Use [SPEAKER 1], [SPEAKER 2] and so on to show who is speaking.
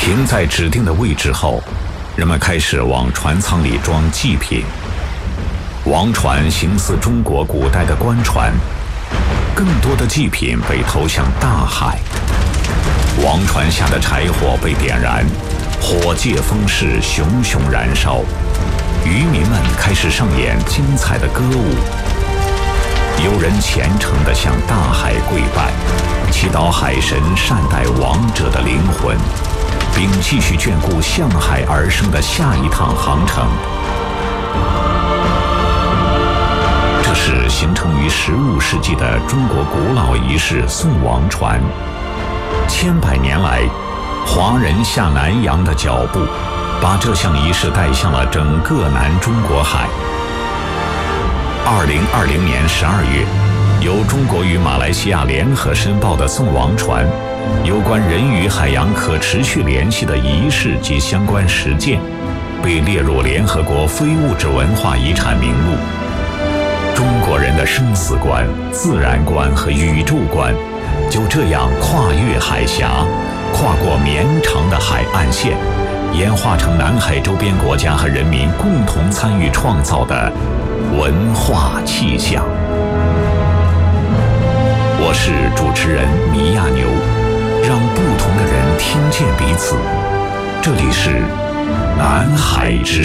[SPEAKER 1] 停在指定的位置后，人们开始往船舱里装祭品。王船形似中国古代的官船，更多的祭品被投向大海。王船下的柴火被点燃，火借风势，熊熊燃烧。渔民们开始上演精彩的歌舞。有人虔诚地向大海跪拜，祈祷海神善待亡者的灵魂，并继续眷顾向海而生的下一趟航程。这是形成于15世纪的中国古老仪式送王船。千百年来，华人下南洋的脚步，把这项仪式带向了整个南中国海。2020年12月，由中国与马来西亚联合申报的送王船有关人与海洋可持续联系的仪式及相关实践，被列入联合国非物质文化遗产名录。中国人的生死观、自然观和宇宙观就这样跨越海峡，跨过绵长的海岸线，演化成南海周边国家和人民共同参与创造的文化气象。我是主持人米亚牛，让不同的人听见彼此。这里是南海之